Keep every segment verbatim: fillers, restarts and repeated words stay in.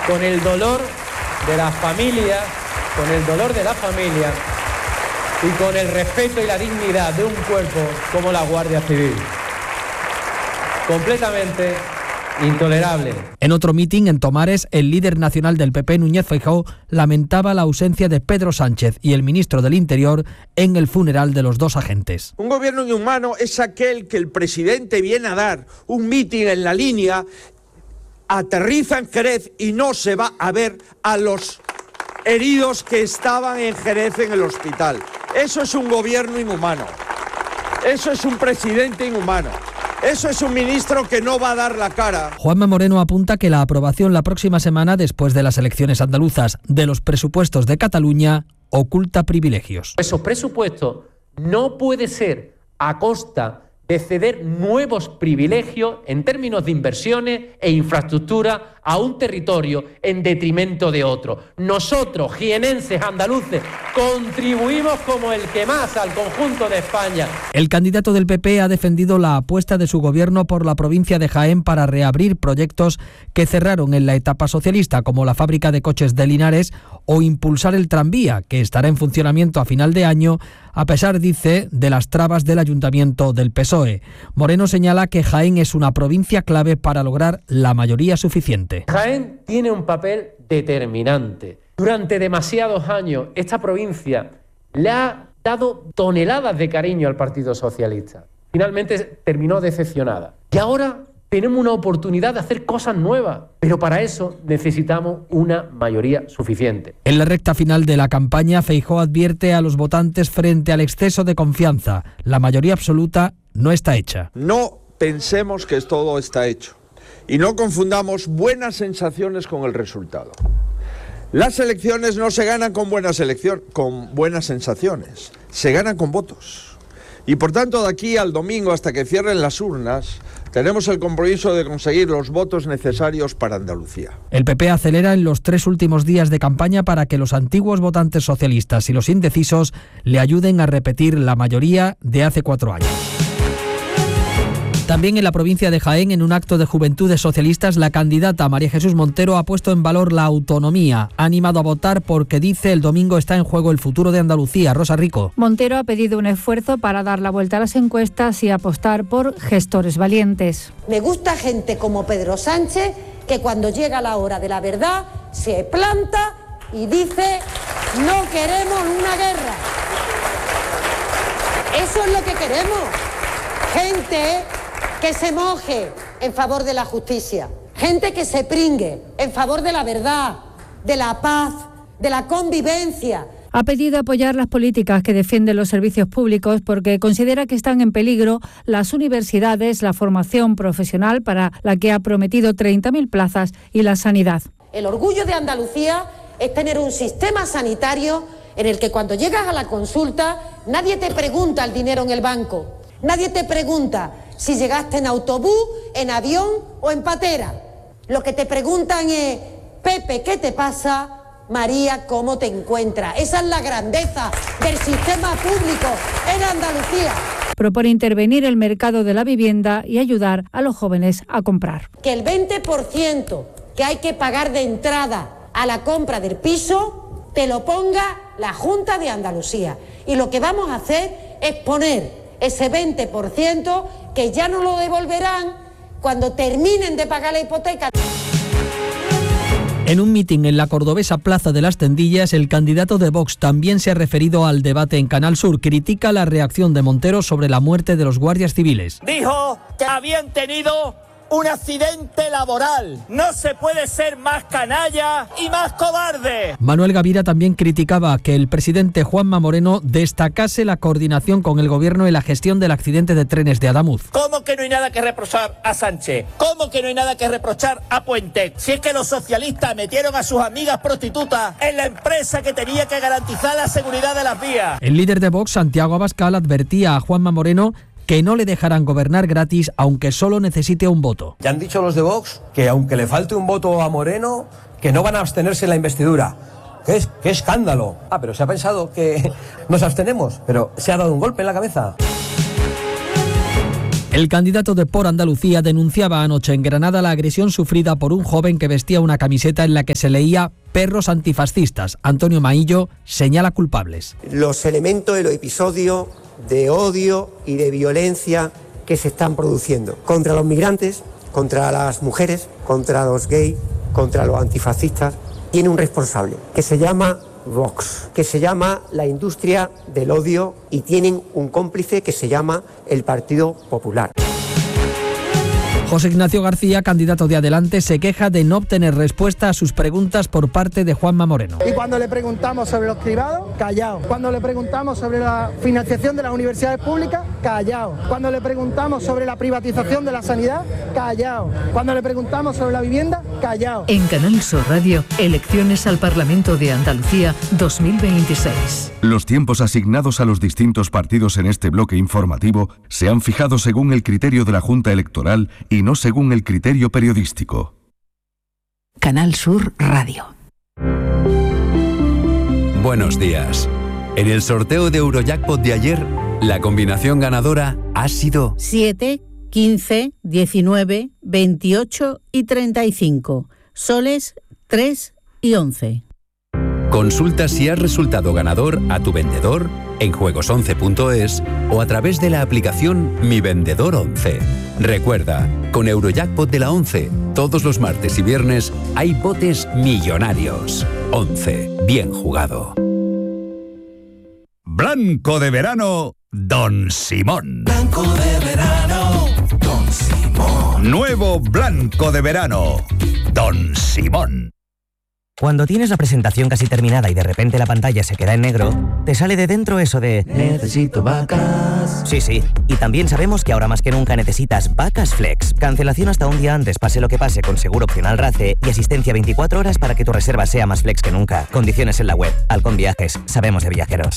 con el dolor de las familias, con el dolor de la familia y con el respeto y la dignidad de un cuerpo como la Guardia Civil. Completamente intolerable. En otro mitin en Tomares, el líder nacional del P P, Núñez Feijóo, lamentaba la ausencia de Pedro Sánchez y el ministro del Interior en el funeral de los dos agentes. Un gobierno inhumano es aquel que el presidente viene a dar un mitin en la línea, aterriza en Jerez y no se va a ver a los heridos que estaban en Jerez en el hospital. Eso es un gobierno inhumano. Eso es un presidente inhumano. Eso es un ministro que no va a dar la cara. Juanma Moreno apunta que la aprobación la próxima semana, después de las elecciones andaluzas, de los presupuestos de Cataluña, oculta privilegios. Esos presupuestos no puede ser a costa de ceder nuevos privilegios en términos de inversiones e infraestructura a un territorio en detrimento de otro. Nosotros, jienenses, andaluces, contribuimos como el que más al conjunto de España. El candidato del P P ha defendido la apuesta de su gobierno por la provincia de Jaén para reabrir proyectos que cerraron en la etapa socialista, como la fábrica de coches de Linares o impulsar el tranvía, que estará en funcionamiento a final de año, a pesar, dice, de las trabas del ayuntamiento del P S O E. Moreno señala que Jaén es una provincia clave para lograr la mayoría suficiente. Jaén tiene un papel determinante. Durante demasiados años esta provincia le ha dado toneladas de cariño al Partido Socialista. Finalmente terminó decepcionada. Y ahora tenemos una oportunidad de hacer cosas nuevas, pero para eso necesitamos una mayoría suficiente. En la recta final de la campaña, Feijóo advierte a los votantes frente al exceso de confianza. La mayoría absoluta no está hecha. No pensemos que todo está hecho y no confundamos buenas sensaciones con el resultado. Las elecciones no se ganan con buenas elecciones, con buenas sensaciones, se ganan con votos. Y por tanto, de aquí al domingo, hasta que cierren las urnas, tenemos el compromiso de conseguir los votos necesarios para Andalucía. El P P acelera en los tres últimos días de campaña para que los antiguos votantes socialistas y los indecisos le ayuden a repetir la mayoría de hace cuatro años. También en la provincia de Jaén, en un acto de Juventudes Socialistas, la candidata María Jesús Montero ha puesto en valor la autonomía. Ha animado a votar porque, dice, el domingo está en juego el futuro de Andalucía. Rosa Rico. Montero ha pedido un esfuerzo para dar la vuelta a las encuestas y apostar por gestores valientes. Me gusta gente como Pedro Sánchez, que cuando llega la hora de la verdad se planta y dice: no queremos una guerra. Eso es lo que queremos. Gente que se moje en favor de la justicia, gente que se pringue en favor de la verdad, de la paz, de la convivencia. Ha pedido apoyar las políticas que defienden los servicios públicos porque considera que están en peligro las universidades, la formación profesional para la que ha prometido treinta mil plazas y la sanidad. El orgullo de Andalucía es tener un sistema sanitario en el que cuando llegas a la consulta nadie te pregunta el dinero en el banco, nadie te pregunta si llegaste en autobús, en avión o en patera. Lo que te preguntan es: Pepe, ¿qué te pasa? María, ¿cómo te encuentras? Esa es la grandeza del sistema público en Andalucía. Propone intervenir el mercado de la vivienda y ayudar a los jóvenes a comprar. Que el veinte por ciento que hay que pagar de entrada a la compra del piso te lo ponga la Junta de Andalucía. Y lo que vamos a hacer es poner ese veinte por ciento que ya no lo devolverán cuando terminen de pagar la hipoteca. En un mitin en la cordobesa Plaza de las Tendillas, el candidato de Vox también se ha referido al debate en Canal Sur. Critica la reacción de Montero sobre la muerte de los guardias civiles. Dijo que habían tenido un accidente laboral. No se puede ser más canalla y más cobarde. Manuel Gavira también criticaba que el presidente Juanma Moreno destacase la coordinación con el gobierno en la gestión del accidente de trenes de Adamuz. ¿Cómo que no hay nada que reprochar a Sánchez? ¿Cómo que no hay nada que reprochar a Puente? Si es que los socialistas metieron a sus amigas prostitutas en la empresa que tenía que garantizar la seguridad de las vías. El líder de Vox, Santiago Abascal, advertía a Juanma Moreno que no le dejarán gobernar gratis aunque solo necesite un voto. Ya han dicho los de Vox que aunque le falte un voto a Moreno, que no van a abstenerse en la investidura. ¿Qué, es, qué escándalo? Ah, pero se ha pensado que nos abstenemos, pero se ha dado un golpe en la cabeza. El candidato de Por Andalucía denunciaba anoche en Granada la agresión sufrida por un joven que vestía una camiseta en la que se leía "Perros antifascistas". Antonio Maillo señala culpables. Los elementos de los episodios de odio y de violencia que se están produciendo contra los migrantes, contra las mujeres, contra los gays, contra los antifascistas, tiene un responsable que se llama Vox, que se llama la industria del odio, y tienen un cómplice que se llama el Partido Popular. José Ignacio García, candidato de Adelante, se queja de no obtener respuesta a sus preguntas por parte de Juanma Moreno. Y cuando le preguntamos sobre los cribados, callado. Cuando le preguntamos sobre la financiación de las universidades públicas, callado. Cuando le preguntamos sobre la privatización de la sanidad, callado. Cuando le preguntamos sobre la vivienda, callado. En Canal Sur Radio, elecciones al Parlamento de Andalucía dos mil veintiséis. Los tiempos asignados a los distintos partidos en este bloque informativo se han fijado según el criterio de la Junta Electoral y no según el criterio periodístico. Canal Sur Radio. Buenos días. En el sorteo de Eurojackpot de ayer, la combinación ganadora ha sido siete, quince, diecinueve, veintiocho y treinta y cinco. Soles tres y once. Consulta si has resultado ganador a tu vendedor en juegos once punto es o a través de la aplicación Mi Vendedor once. Recuerda, con Eurojackpot de la once, todos los martes y viernes hay botes millonarios. once. Bien jugado. Blanco de verano, Don Simón. Blanco de verano, Don Simón. Nuevo Blanco de verano, Don Simón. Cuando tienes la presentación casi terminada y de repente la pantalla se queda en negro, te sale de dentro eso de necesito vacas. Sí, sí. Y también sabemos que ahora más que nunca necesitas Vacas Flex. Cancelación hasta un día antes, pase lo que pase, con seguro opcional RACE y asistencia veinticuatro horas para que tu reserva sea más flex que nunca. Condiciones en la web. Halcón Viajes. Sabemos de viajeros.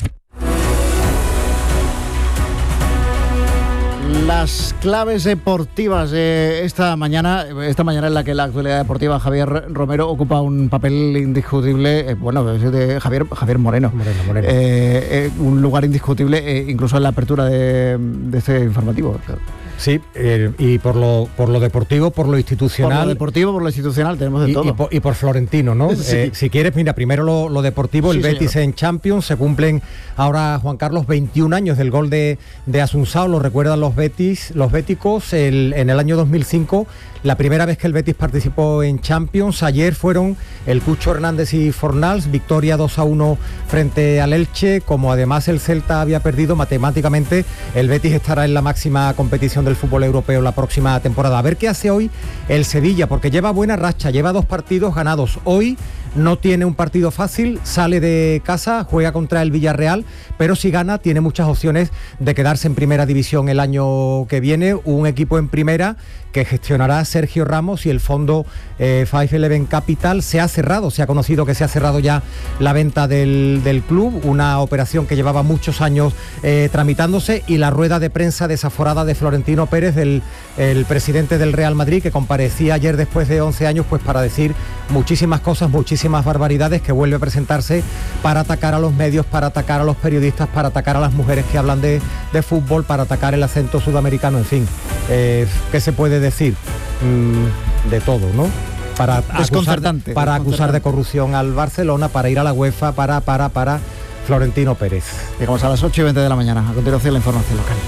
Las claves deportivas de esta mañana, esta mañana en la que la actualidad deportiva, Javier Romero ocupa un papel indiscutible, eh, bueno, es de Javier, Javier Moreno, Moreno, Moreno. Eh, eh, un lugar indiscutible eh, incluso en la apertura de, de este informativo. Sí, eh, y por lo por lo deportivo, por lo institucional. Por lo deportivo, por lo institucional, tenemos de y, todo. Y por, y por Florentino, ¿no? Sí. Eh, si quieres, mira, primero lo, lo deportivo, el sí, Betis señor. En Champions, se cumplen ahora, Juan Carlos, veintiún años del gol de, de Asunsao, lo recuerdan los Betis, los béticos, el, en el año dos mil cinco, la primera vez que el Betis participó en Champions. Ayer fueron el Cucho Hernández y Fornals, victoria dos a uno frente al Elche. Como además el Celta había perdido, matemáticamente el Betis estará en la máxima competición del fútbol europeo la próxima temporada. A ver qué hace hoy el Sevilla, porque lleva buena racha, lleva dos partidos ganados. Hoy no tiene un partido fácil, sale de casa, juega contra el Villarreal, pero si gana tiene muchas opciones de quedarse en primera división el año que viene. Un equipo en primera que gestionará Sergio Ramos y el fondo eh, Five Eleven Capital. Se ha cerrado, se ha conocido que se ha cerrado ya la venta del, del club, una operación que llevaba muchos años eh, tramitándose, y la rueda de prensa desaforada de Florentino Pérez, del el presidente del Real Madrid, que comparecía ayer después de once años pues para decir muchísimas cosas, muchísimas barbaridades, que vuelve a presentarse para atacar a los medios, para atacar a los periodistas, para atacar a las mujeres que hablan de, de fútbol, para atacar el acento sudamericano, en fin, eh, ¿qué se puede decir? Mm, de todo, ¿no? Para acusar, para acusar de corrupción al Barcelona, para ir a la UEFA, para, para, para Florentino Pérez. Llegamos a las ocho y veinte de la mañana. A continuación, la información local.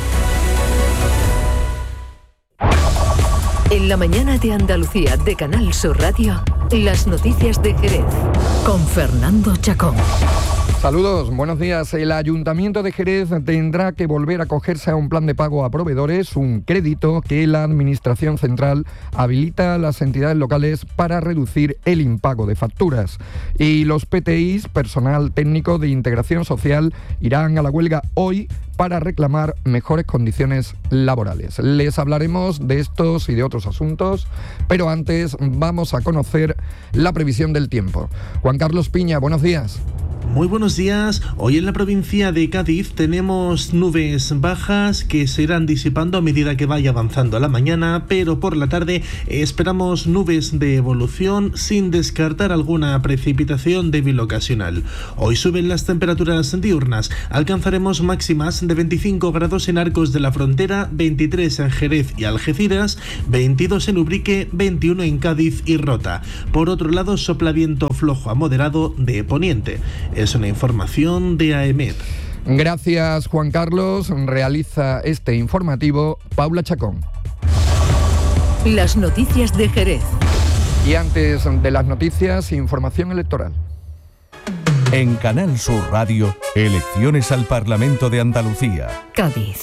En la mañana de Andalucía de Canal Sur Radio, las noticias de Jerez con Fernando Chacón. Saludos, buenos días. El Ayuntamiento de Jerez tendrá que volver a acogerse a un plan de pago a proveedores, un crédito que la Administración Central habilita a las entidades locales para reducir el impago de facturas. Y los P T Is, personal técnico de integración social, irán a la huelga hoy para reclamar mejores condiciones laborales. Les hablaremos de estos y de otros asuntos, pero antes vamos a conocer la previsión del tiempo. Juan Carlos Piña, buenos días. Muy buenos días. Hoy en la provincia de Cádiz tenemos nubes bajas que se irán disipando a medida que vaya avanzando la mañana, pero por la tarde esperamos nubes de evolución sin descartar alguna precipitación débil ocasional. Hoy suben las temperaturas diurnas. Alcanzaremos máximas de veinticinco grados en Arcos de la Frontera, veintitrés en Jerez y Algeciras, veintidós en Ubrique, veintiuno en Cádiz y Rota. Por otro lado, sopla viento flojo a moderado de poniente. Es una información de AEMET. Gracias, Juan Carlos. Realiza este informativo Paula Chacón. Las noticias de Jerez. Y antes de las noticias, información electoral. En Canal Sur Radio, elecciones al Parlamento de Andalucía. Cádiz.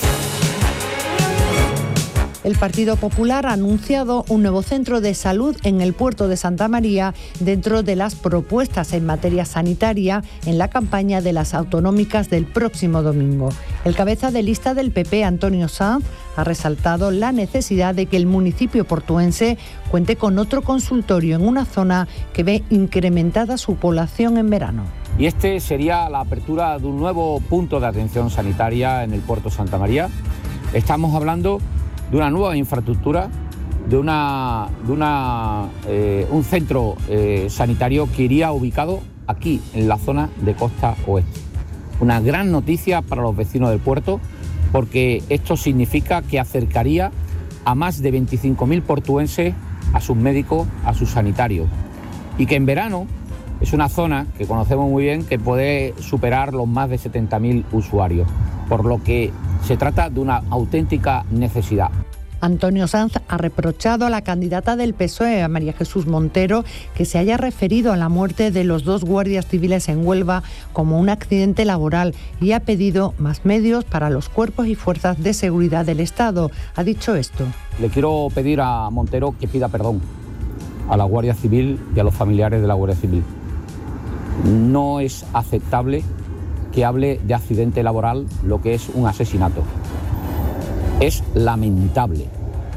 El Partido Popular ha anunciado un nuevo centro de salud en el puerto de Santa María dentro de las propuestas en materia sanitaria en la campaña de las autonómicas del próximo domingo. El cabeza de lista del P P, Antonio Sanz, ha resaltado la necesidad de que el municipio portuense cuente con otro consultorio en una zona que ve incrementada su población en verano. Y este sería la apertura de un nuevo punto de atención sanitaria en el puerto Santa María. Estamos hablando de una nueva infraestructura, de una, de una, eh, un centro eh, sanitario que iría ubicado aquí, en la zona de Costa Oeste. Una gran noticia para los vecinos del puerto, porque esto significa que acercaría a más de veinticinco mil portuenses a sus médicos, a sus sanitarios. Y que en verano es una zona que conocemos muy bien, que puede superar los más de setenta mil usuarios, por lo que se trata de una auténtica necesidad. Antonio Sanz ha reprochado a la candidata del P S O E, a María Jesús Montero, que se haya referido a la muerte de los dos guardias civiles en Huelva como un accidente laboral y ha pedido más medios para los cuerpos y fuerzas de seguridad del Estado. Ha dicho esto. Le quiero pedir a Montero que pida perdón a la Guardia Civil y a los familiares de la Guardia Civil. No es aceptable que hable de accidente laboral lo que es un asesinato. Es lamentable.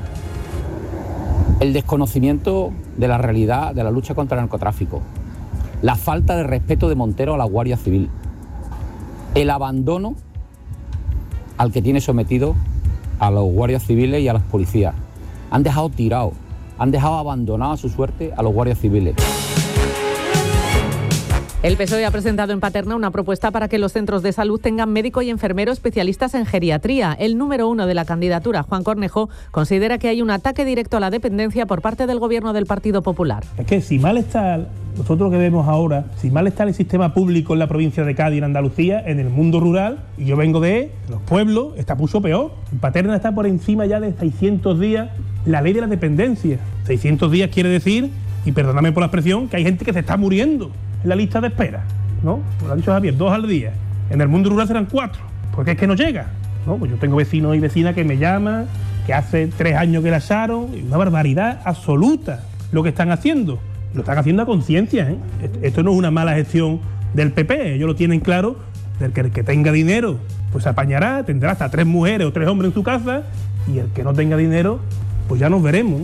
El desconocimiento de la realidad de la lucha contra el narcotráfico, la falta de respeto de Montero a la Guardia Civil, el abandono al que tiene sometido a los guardias civiles y a las policías. Han dejado tirados, han dejado abandonado a su suerte a los guardias civiles. El P S O E ha presentado en Paterna una propuesta para que los centros de salud tengan médico y enfermero especialistas en geriatría. El número uno de la candidatura, Juan Cornejo, considera que hay un ataque directo a la dependencia por parte del gobierno del Partido Popular. Es que si mal está, nosotros lo que vemos ahora, si mal está el sistema público en la provincia de Cádiz, en Andalucía, en el mundo rural, y yo vengo de los pueblos, está mucho peor. En Paterna está por encima ya de seiscientos días la ley de la dependencia. seiscientos días quiere decir, y perdóname por la expresión, que hay gente que se está muriendo en la lista de espera, ¿no? Como lo ha dicho Javier, dos al día. En el mundo rural serán cuatro, porque es que no llega, ¿no? Pues yo tengo vecinos y vecinas que me llaman, que hace tres años que la echaron, y una barbaridad absoluta lo que están haciendo. Lo están haciendo a conciencia, ¿eh? Esto no es una mala gestión del P P, ellos lo tienen claro, del que el que tenga dinero, pues se apañará, tendrá hasta tres mujeres o tres hombres en su casa, y el que no tenga dinero, pues ya nos veremos.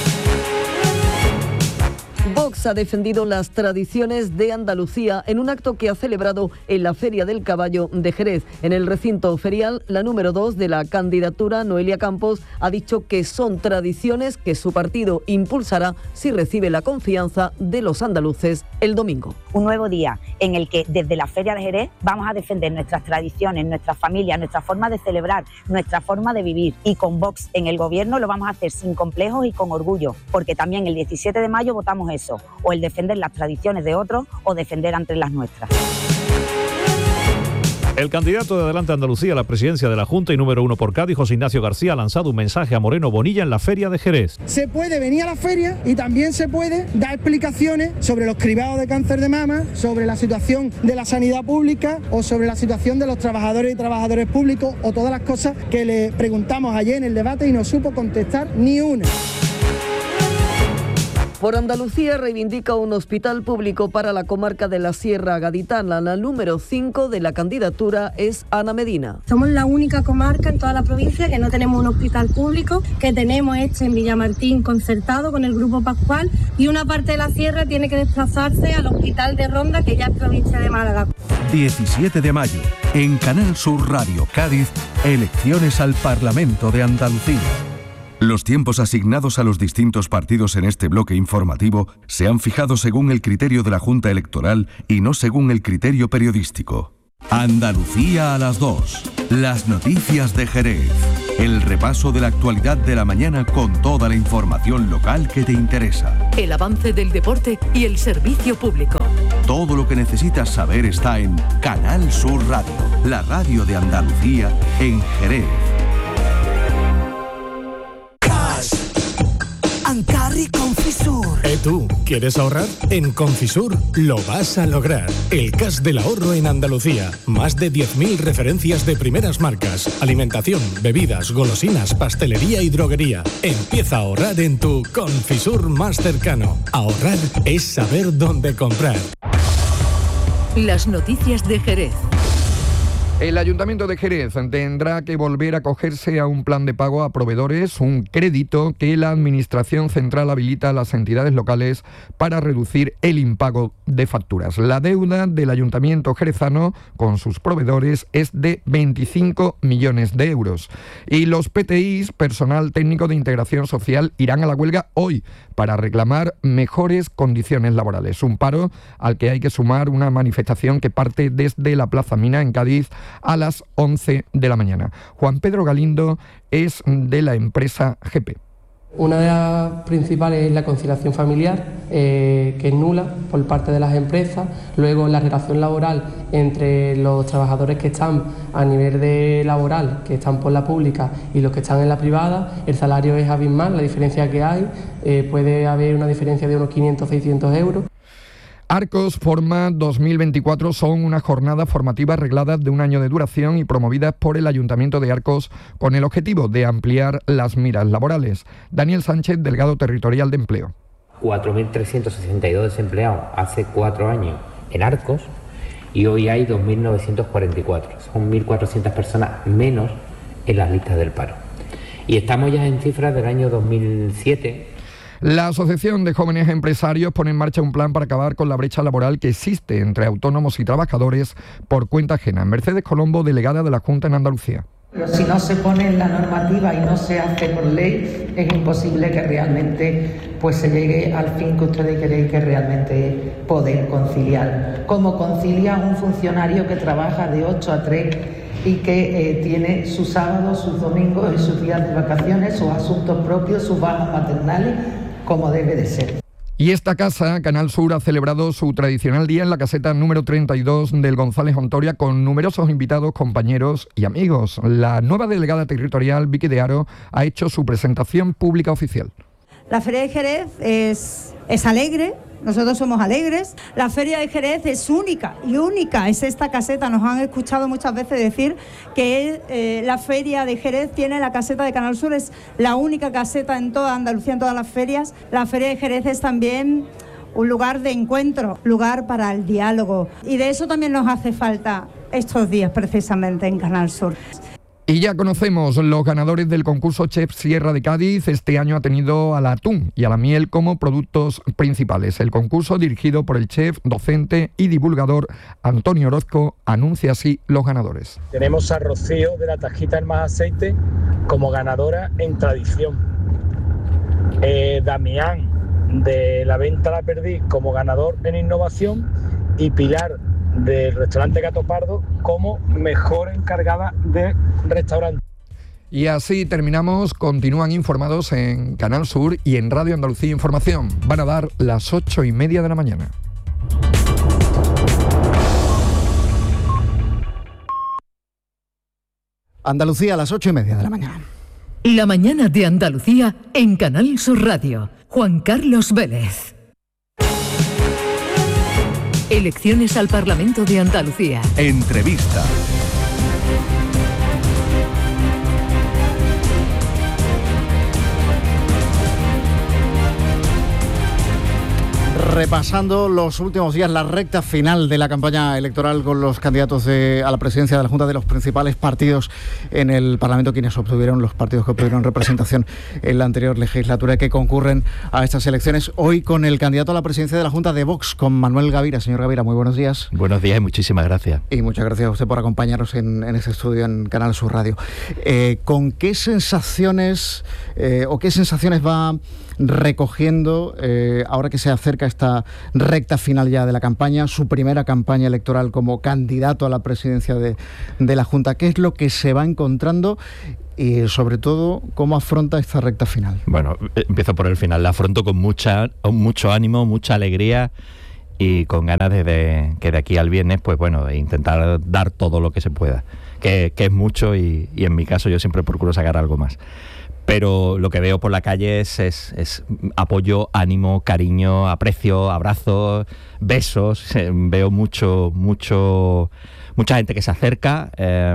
Vox ha defendido las tradiciones de Andalucía en un acto que ha celebrado en la Feria del Caballo de Jerez. En el recinto ferial, la número dos de la candidatura, Noelia Campos, ha dicho que son tradiciones que su partido impulsará si recibe la confianza de los andaluces el domingo. Un nuevo día en el que desde la Feria de Jerez vamos a defender nuestras tradiciones, nuestras familias, nuestra forma de celebrar, nuestra forma de vivir. Y con Vox en el gobierno lo vamos a hacer sin complejos y con orgullo, porque también el diecisiete de mayo votamos eso. O el defender las tradiciones de otros o defender ante las nuestras. El candidato de Adelante Andalucía a la presidencia de la Junta y número uno por Cádiz, José Ignacio García, ha lanzado un mensaje a Moreno Bonilla en la Feria de Jerez. Se puede venir a la feria y también se puede dar explicaciones sobre los cribados de cáncer de mama, sobre la situación de la sanidad pública o sobre la situación de los trabajadores y trabajadores públicos o todas las cosas que le preguntamos ayer en el debate y no supo contestar ni una. Por Andalucía reivindica un hospital público para la comarca de la Sierra Gaditana. La número cinco de la candidatura es Ana Medina. Somos la única comarca en toda la provincia que no tenemos un hospital público, que tenemos este en Villamartín concertado con el Grupo Pascual, y una parte de la sierra tiene que desplazarse al hospital de Ronda, que ya es provincia de Málaga. diecisiete de mayo, en Canal Sur Radio Cádiz, elecciones al Parlamento de Andalucía. Los tiempos asignados a los distintos partidos en este bloque informativo se han fijado según el criterio de la Junta Electoral y no según el criterio periodístico. Andalucía a las dos. Las noticias de Jerez. El repaso de la actualidad de la mañana con toda la información local que te interesa. El avance del deporte y el servicio público. Todo lo que necesitas saber está en Canal Sur Radio, la radio de Andalucía en Jerez. Ancarri Confisur. ¿Eh tú? ¿Quieres ahorrar? En Confisur lo vas a lograr. El cash del ahorro en Andalucía. Más de diez mil referencias de primeras marcas. Alimentación, bebidas, golosinas, pastelería y droguería. Empieza a ahorrar en tu Confisur más cercano. Ahorrar es saber dónde comprar. Las noticias de Jerez. El Ayuntamiento de Jerez tendrá que volver a acogerse a un plan de pago a proveedores, un crédito que la Administración Central habilita a las entidades locales para reducir el impago de facturas. La deuda del Ayuntamiento jerezano con sus proveedores es de veinticinco millones de euros. Y los P T Is, personal técnico de integración social, irán a la huelga hoy para reclamar mejores condiciones laborales. Un paro al que hay que sumar una manifestación que parte desde la Plaza Mina en Cádiz a las once de la mañana. Juan Pedro Galindo es de la empresa G P. Una de las principales es la conciliación familiar, eh, que es nula por parte de las empresas. Luego, la relación laboral entre los trabajadores que están a nivel de laboral, que están por la pública, y los que están en la privada, el salario es abismal, la diferencia que hay, eh, puede haber una diferencia de unos quinientos a seiscientos euros. Arcos Forma dos mil veinticuatro son unas jornadas formativas regladas de un año de duración y promovidas por el Ayuntamiento de Arcos con el objetivo de ampliar las miras laborales. Daniel Sánchez, delegado territorial de empleo. cuatro mil trescientos sesenta y dos desempleados hace cuatro años en Arcos y hoy hay dos mil novecientos cuarenta y cuatro. Son mil cuatrocientas personas menos en las listas del paro. Y estamos ya en cifras del año dos mil siete. La Asociación de Jóvenes Empresarios pone en marcha un plan para acabar con la brecha laboral que existe entre autónomos y trabajadores por cuenta ajena. Mercedes Colombo, delegada de la Junta en Andalucía. Pero si no se pone en la normativa y no se hace por ley, es imposible que realmente pues se llegue al fin que ustedes queréis, que realmente poder conciliar. Como concilia un funcionario que trabaja de ocho a tres y que eh, tiene sus sábados, sus domingos y sus días de vacaciones, sus asuntos propios, sus bajas maternales, como debe de ser. Y esta casa, Canal Sur, ha celebrado su tradicional día en la caseta número treinta y dos del González Ontoria con numerosos invitados, compañeros y amigos. La nueva delegada territorial, Vicky de Aro, ha hecho su presentación pública oficial. La Feria de Jerez es, es alegre, nosotros somos alegres. La Feria de Jerez es única y única, es esta caseta. Nos han escuchado muchas veces decir que eh, la Feria de Jerez tiene la caseta de Canal Sur, es la única caseta en toda Andalucía, en todas las ferias. La Feria de Jerez es también un lugar de encuentro, lugar para el diálogo. Y de eso también nos hace falta estos días precisamente en Canal Sur. Y ya conocemos los ganadores del concurso Chef Sierra de Cádiz. Este año ha tenido al atún y a la miel como productos principales. El concurso, dirigido por el chef, docente y divulgador Antonio Orozco, anuncia así los ganadores. Tenemos a Rocío de la Tajita El Más Aceite como ganadora en tradición. Eh, Damián de la Venta La Perdiz como ganador en innovación y Pilar del restaurante Gato Pardo como mejor encargada de restaurante. Y así terminamos. Continúan informados en Canal Sur y en Radio Andalucía Información. Van a dar las ocho y media de la mañana. Andalucía a las ocho y media de la mañana. La mañana de Andalucía en Canal Sur Radio. Juan Carlos Vélez. Elecciones al Parlamento de Andalucía. Entrevista. repasando los últimos días, la recta final de la campaña electoral con los candidatos de, a la presidencia de la Junta de los principales partidos en el Parlamento, quienes obtuvieron, los partidos que obtuvieron representación en la anterior legislatura y que concurren a estas elecciones. Hoy con el candidato a la presidencia de la Junta de Vox, con Manuel Gavira. Señor Gavira, muy buenos días. Buenos días y muchísimas gracias. Y muchas gracias a usted por acompañarnos en, en este estudio en Canal Sur Radio. Eh, ¿Con qué sensaciones eh, o qué sensaciones va recogiendo, eh, ahora que se acerca esta recta final ya de la campaña, su primera campaña electoral como candidato a la presidencia de, de la Junta? ¿Qué es lo que se va encontrando y, sobre todo, cómo afronta esta recta final? Bueno, empiezo por el final. La afronto con mucha, mucho ánimo, mucha alegría y con ganas de, de que de aquí al viernes, pues bueno, de intentar dar todo lo que se pueda, que, que es mucho y, y en mi caso yo siempre procuro sacar algo más. Pero lo que veo por la calle es, es, es apoyo, ánimo, cariño, aprecio, abrazos, besos. Veo mucho, mucho, mucha gente que se acerca eh,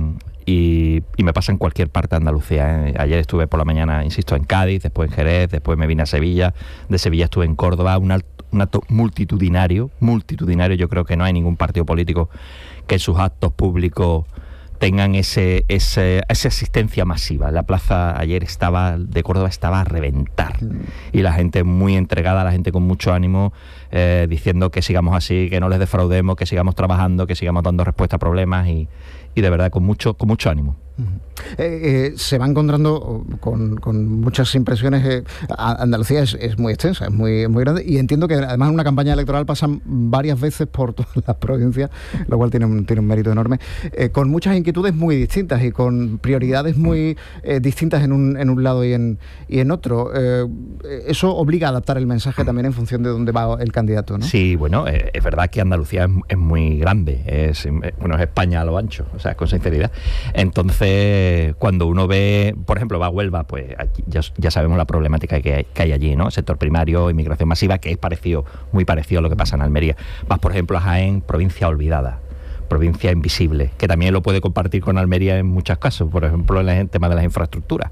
y, y me pasa en cualquier parte de Andalucía. ¿eh? Ayer estuve por la mañana, insisto, en Cádiz, después en Jerez, después me vine a Sevilla. De Sevilla estuve en Córdoba, un acto, un acto multitudinario, multitudinario. Yo creo que no hay ningún partido político que en sus actos públicos tengan ese, ese, esa asistencia masiva. La plaza ayer estaba de Córdoba estaba a reventar y la gente muy entregada, la gente con mucho ánimo, eh, diciendo que sigamos así, que no les defraudemos, que sigamos trabajando, que sigamos dando respuesta a problemas y, y de verdad con mucho, con mucho ánimo. Eh, eh, se va encontrando con, con muchas impresiones. eh, Andalucía es, es muy extensa, es muy, muy grande y entiendo que además en una campaña electoral pasan varias veces por todas las provincias, lo cual tiene un, tiene un mérito enorme, eh, con muchas inquietudes muy distintas y con prioridades muy eh, distintas en un, en un lado y en, y en otro. Eh, eso obliga a adaptar el mensaje también en función de dónde va el candidato, ¿no? Sí, bueno, eh, es verdad que Andalucía es, es muy grande, es, bueno, es España a lo ancho, o sea, con sinceridad. Entonces, cuando uno ve, por ejemplo, va a Huelva, pues aquí ya, ya sabemos la problemática que hay, que hay allí, ¿no? Sector primario, inmigración masiva, que es parecido, muy parecido a lo que pasa en Almería. Vas, por ejemplo, a Jaén, provincia olvidada, provincia invisible, que también lo puede compartir con Almería en muchos casos, por ejemplo, en el tema de las infraestructuras.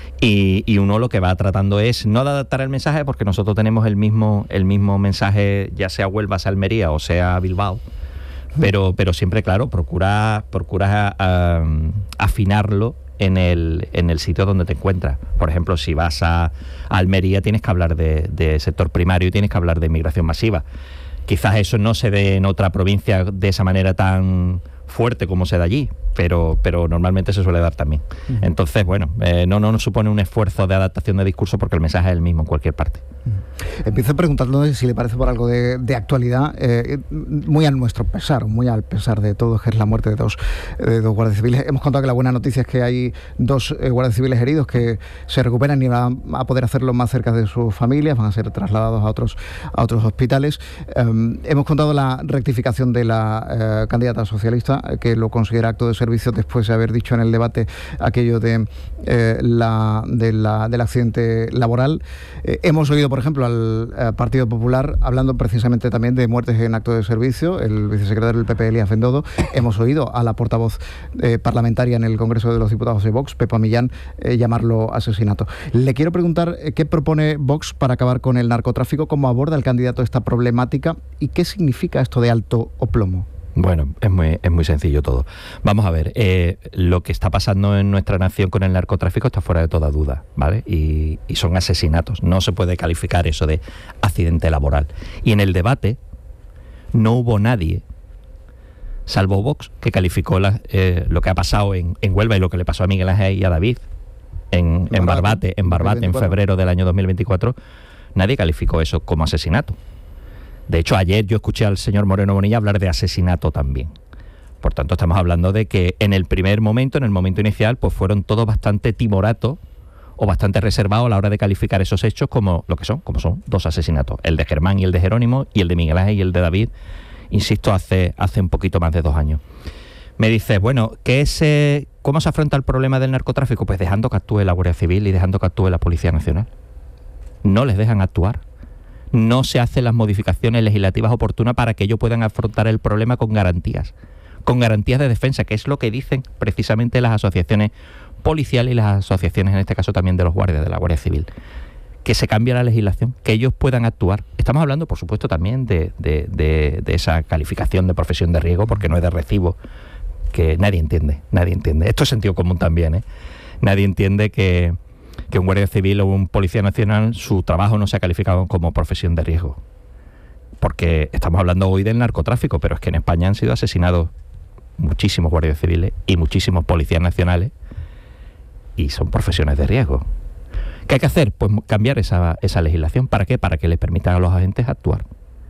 Y, y uno lo que va tratando es no de adaptar el mensaje, porque nosotros tenemos el mismo, el mismo mensaje, ya sea Huelva, sea Almería o sea Bilbao. Pero, pero siempre, claro, procura, procura uh, afinarlo en el, en el sitio donde te encuentras. Por ejemplo, si vas a, a Almería tienes que hablar de, de sector primario y tienes que hablar de inmigración masiva. Quizás eso no se dé en otra provincia de esa manera tan fuerte como se da allí, pero, pero normalmente se suele dar también. Uh-huh. Entonces, bueno, eh, no, no nos supone un esfuerzo de adaptación de discurso porque el mensaje es el mismo en cualquier parte. Uh-huh. Empiezo preguntándole si le parece por algo de, de actualidad, eh, muy a nuestro pesar, muy al pesar de todos, que es la muerte de dos, de dos guardias civiles. Hemos contado que la buena noticia es que hay dos eh, guardias civiles heridos que se recuperan y van a poder hacerlo más cerca de sus familias, van a ser trasladados a otros, a otros hospitales. Eh, hemos contado la rectificación de la eh, candidata socialista, que lo considera acto de servicio después de haber dicho en el debate aquello de eh, la, de la, del accidente laboral. Eh, hemos oído, por ejemplo, al eh, Partido Popular hablando precisamente también de muertes en acto de servicio, el vicesecretario del P P, Elías Bendodo. Hemos oído a la portavoz eh, parlamentaria en el Congreso de los Diputados de Vox, Pepa Millán, eh, llamarlo asesinato. Le quiero preguntar eh, qué propone Vox para acabar con el narcotráfico, cómo aborda el candidato esta problemática y qué significa esto de alto o plomo. Bueno, es muy, es muy sencillo todo. Vamos a ver, eh, lo que está pasando en nuestra nación con el narcotráfico está fuera de toda duda, ¿vale? Y, y son asesinatos. No se puede calificar eso de accidente laboral. Y en el debate no hubo nadie, salvo Vox, que calificó la, eh, lo que ha pasado en, en Huelva y lo que le pasó a Miguel Ángel y a David en, en Barbate, en Barbate en febrero del año dos mil veinticuatro. Nadie calificó eso como asesinato. De hecho, ayer yo escuché al señor Moreno Bonilla hablar de asesinato también. Por tanto, estamos hablando de que en el primer momento, en el momento inicial, pues fueron todos bastante timoratos o bastante reservados a la hora de calificar esos hechos como lo que son, como son dos asesinatos. El de Germán y el de Jerónimo, y el de Miguel Ángel y el de David, insisto, hace, hace un poquito más de dos años. Me dices, bueno, ¿qué es, eh, ¿cómo se afronta el problema del narcotráfico? Pues dejando que actúe la Guardia Civil y dejando que actúe la Policía Nacional. No les dejan actuar. No se hacen las modificaciones legislativas oportunas para que ellos puedan afrontar el problema con garantías, con garantías de defensa, que es lo que dicen precisamente las asociaciones policiales y las asociaciones, en este caso también de los guardias de la Guardia Civil, que se cambie la legislación, que ellos puedan actuar. Estamos hablando, por supuesto, también de, de, de, de esa calificación de profesión de riesgo, porque no es de recibo, que nadie entiende, nadie entiende. Esto es sentido común también, ¿eh? Nadie entiende que, que un guardia civil o un policía nacional, su trabajo no sea calificado como profesión de riesgo. Porque estamos hablando hoy del narcotráfico, pero es que en España han sido asesinados muchísimos guardias civiles y muchísimos policías nacionales, y son profesiones de riesgo. ¿Qué hay que hacer? Pues cambiar esa, esa legislación. ¿Para qué? Para que les permitan a los agentes actuar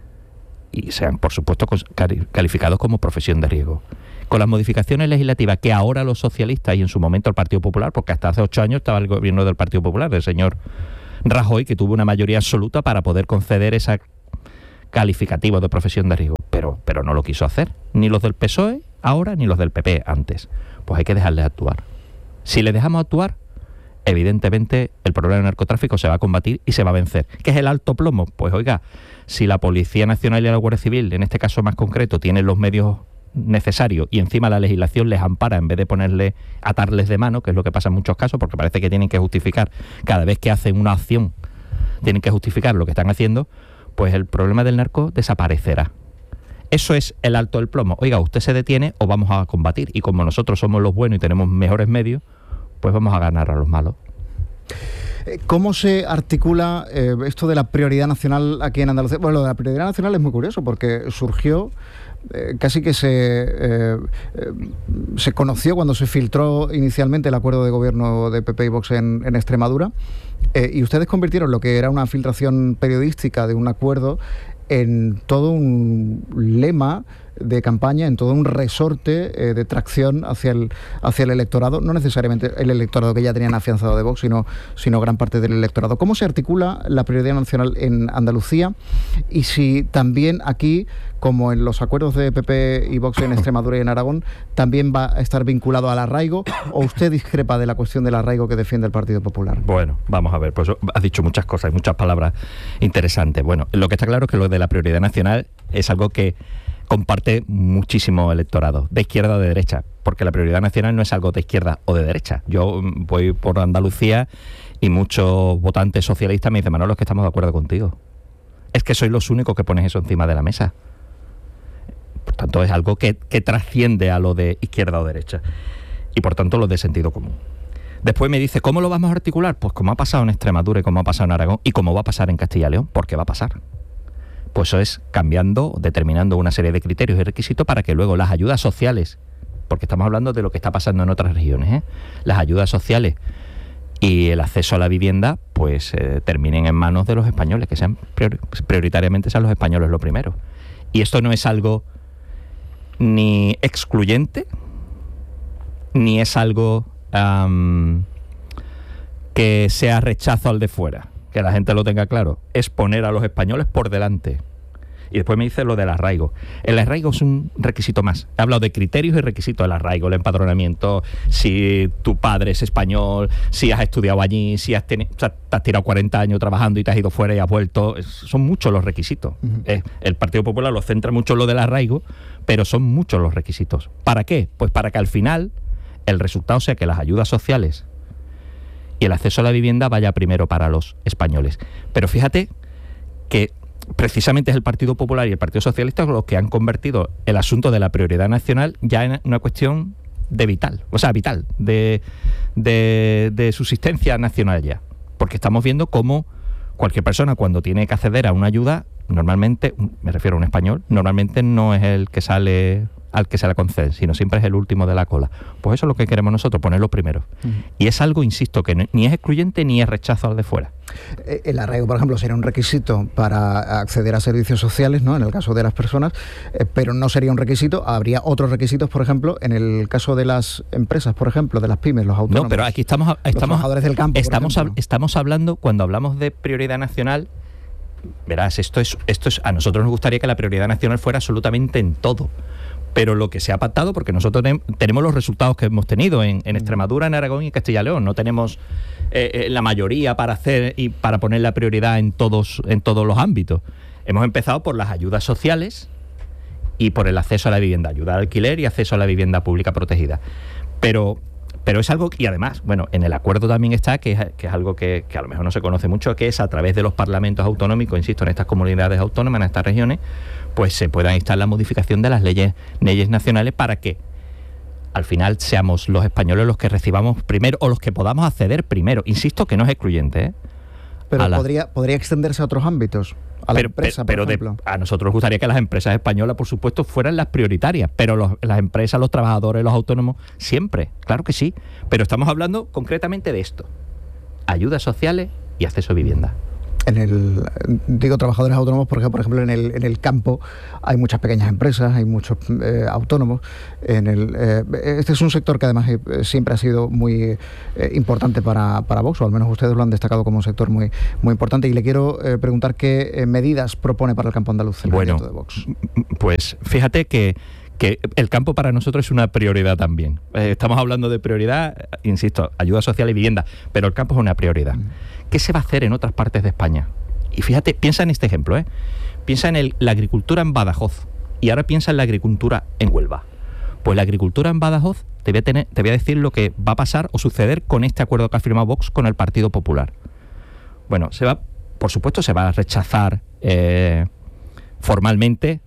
y sean, por supuesto, calificados como profesión de riesgo. Con las modificaciones legislativas que ahora los socialistas y en su momento el Partido Popular, porque hasta hace ocho años estaba el gobierno del Partido Popular, del señor Rajoy, que tuvo una mayoría absoluta para poder conceder ese calificativo de profesión de riesgo, pero, pero no lo quiso hacer, ni los del P S O E ahora, ni los del P P antes. Pues hay que dejarles actuar. Si les dejamos actuar, evidentemente el problema del narcotráfico se va a combatir y se va a vencer. ¿Qué es el alto plomo? Pues oiga, si la Policía Nacional y la Guardia Civil, en este caso más concreto, tienen los medios necesarios y encima la legislación les ampara en vez de ponerle, atarles de mano, que es lo que pasa en muchos casos, porque parece que tienen que justificar, cada vez que hacen una acción, tienen que justificar lo que están haciendo, pues el problema del narco desaparecerá. Eso es el alto del plomo. Oiga, usted se detiene o vamos a combatir, y como nosotros somos los buenos y tenemos mejores medios, pues vamos a ganar a los malos. ¿Cómo se articula eh, esto de la prioridad nacional aquí en Andalucía? Bueno, lo de la prioridad nacional es muy curioso porque surgió, eh, casi que se, eh, eh, se conoció cuando se filtró inicialmente el acuerdo de gobierno de P P y Vox en, en Extremadura, eh, y ustedes convirtieron lo que era una filtración periodística de un acuerdo en todo un lema de campaña, en todo un resorte eh, de tracción hacia el hacia el electorado, no necesariamente el electorado que ya tenían afianzado de Vox, sino, sino gran parte del electorado. ¿Cómo se articula la prioridad nacional en Andalucía? Y si también aquí, como en los acuerdos de P P y Vox en Extremadura y en Aragón, también va a estar vinculado al arraigo, ¿o usted discrepa de la cuestión del arraigo que defiende el Partido Popular? Bueno, vamos a ver, pues has dicho muchas cosas, muchas palabras interesantes. Bueno, lo que está claro es que lo de la prioridad nacional es algo que comparte muchísimo electorado, de izquierda o de derecha, porque la prioridad nacional no es algo de izquierda o de derecha. Yo voy por Andalucía y muchos votantes socialistas me dicen: Manolo, es que estamos de acuerdo contigo. Es que sois los únicos que ponéis eso encima de la mesa. Por tanto, es algo que, que trasciende a lo de izquierda o derecha. Y por tanto, lo de sentido común. Después me dice: ¿cómo lo vamos a articular? Pues como ha pasado en Extremadura y como ha pasado en Aragón y como va a pasar en Castilla y León, porque va a pasar. Pues eso es cambiando, determinando una serie de criterios y requisitos para que luego las ayudas sociales, porque estamos hablando de lo que está pasando en otras regiones, ¿eh? Las ayudas sociales y el acceso a la vivienda, pues eh, terminen en manos de los españoles, que sean priori- prioritariamente sean los españoles lo primero. Y esto no es algo ni excluyente, ni es algo um, que sea rechazo al de fuera. Que la gente lo tenga claro, es poner a los españoles por delante. Y después me dice lo del arraigo. El arraigo es un requisito más. He hablado de criterios y requisitos del arraigo, el empadronamiento, si tu padre es español, si has estudiado allí, si has, teni- o sea, te has tirado cuarenta años trabajando y te has ido fuera y has vuelto. Es, son muchos los requisitos. Uh-huh. eh, el Partido Popular lo centra mucho en lo del arraigo, pero son muchos los requisitos. ¿Para qué? Pues para que al final el resultado sea que las ayudas sociales y el acceso a la vivienda vaya primero para los españoles. Pero fíjate que precisamente es el Partido Popular y el Partido Socialista los que han convertido el asunto de la prioridad nacional ya en una cuestión de vital, o sea, vital, de, de, de subsistencia nacional ya. Porque estamos viendo cómo cualquier persona cuando tiene que acceder a una ayuda, normalmente, me refiero a un español, normalmente no es el que sale al que se la concede, sino siempre es el último de la cola. Pues eso es lo que queremos nosotros, ponerlo primero. Uh-huh. Y es algo, insisto, que ni es excluyente ni es rechazo al de fuera. El arraigo, por ejemplo, sería un requisito para acceder a servicios sociales, ¿no?, en el caso de las personas, eh, pero no sería un requisito. Habría otros requisitos, por ejemplo, en el caso de las empresas, por ejemplo, de las pymes, los autónomos. No, pero aquí estamos, estamos los trabajadores del campo, estamos, hab, estamos hablando, cuando hablamos de prioridad nacional, verás, esto es, esto es, a nosotros nos gustaría que la prioridad nacional fuera absolutamente en todo. Pero lo que se ha pactado, porque nosotros ten, tenemos los resultados que hemos tenido en, en Extremadura, en Aragón y en Castilla y León. No tenemos eh, eh, la mayoría para hacer y para poner la prioridad en todos, en todos los ámbitos. Hemos empezado por las ayudas sociales y por el acceso a la vivienda, ayuda al alquiler y acceso a la vivienda pública protegida. Pero pero es algo, y además, bueno, en el acuerdo también está, que es, que es algo que, que a lo mejor no se conoce mucho, que es a través de los parlamentos autonómicos, insisto, en estas comunidades autónomas, en estas regiones, pues se pueda instar la modificación de las leyes, leyes nacionales para que al final seamos los españoles los que recibamos primero o los que podamos acceder primero. Insisto que no es excluyente, ¿eh? Pero a la... podría, podría extenderse a otros ámbitos, a la pero, empresa, pero, por pero ejemplo. De, a nosotros nos gustaría que las empresas españolas, por supuesto, fueran las prioritarias, pero los, las empresas, los trabajadores, los autónomos, siempre, claro que sí. Pero estamos hablando concretamente de esto: ayudas sociales y acceso a vivienda. En el, digo trabajadores autónomos porque, por ejemplo, en el, en el campo hay muchas pequeñas empresas, hay muchos eh, autónomos. En el, eh, este es un sector que además eh, siempre ha sido muy eh, importante para, para Vox, o al menos ustedes lo han destacado como un sector muy, muy importante. Y le quiero eh, preguntar qué eh, medidas propone para el campo andaluz el bueno, candidato de Vox. Pues fíjate que que el campo para nosotros es una prioridad también. Eh, estamos hablando de prioridad, insisto, ayuda social y vivienda, pero el campo es una prioridad. Mm. ¿Qué se va a hacer en otras partes de España? Y fíjate, piensa en este ejemplo, ¿eh? Piensa en el, la agricultura en Badajoz y ahora piensa en la agricultura en Huelva. Pues la agricultura en Badajoz, te voy a, tener, te voy a decir lo que va a pasar o suceder con este acuerdo que ha firmado Vox con el Partido Popular. Bueno, se va, por supuesto se va a rechazar eh, formalmente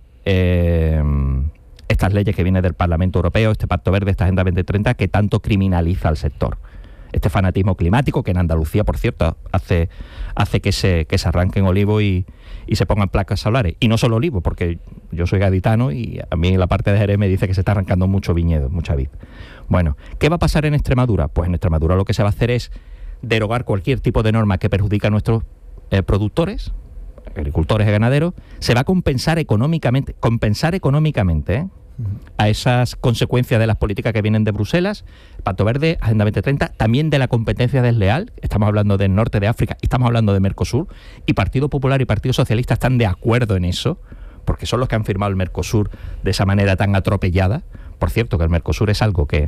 eh, estas leyes que vienen del Parlamento Europeo, este Pacto Verde, esta Agenda veinte treinta, que tanto criminaliza al sector. Este fanatismo climático que en Andalucía, por cierto, hace, hace que, se, que se arranquen olivos y, y se pongan placas solares. Y no solo olivos, porque yo soy gaditano y a mí en la parte de Jerez me dice que se está arrancando mucho viñedo, mucha vid. Bueno, ¿qué va a pasar en Extremadura? Pues en Extremadura lo que se va a hacer es derogar cualquier tipo de norma que perjudica a nuestros eh, productores, agricultores y ganaderos. Se va a compensar económicamente, compensar económicamente, ¿eh? a esas consecuencias de las políticas que vienen de Bruselas, Pacto Verde, Agenda veinte treinta, también de la competencia desleal. Estamos hablando del norte de África y estamos hablando de Mercosur, y Partido Popular y Partido Socialista están de acuerdo en eso, porque son los que han firmado el Mercosur de esa manera tan atropellada. Por cierto, que el Mercosur es algo que...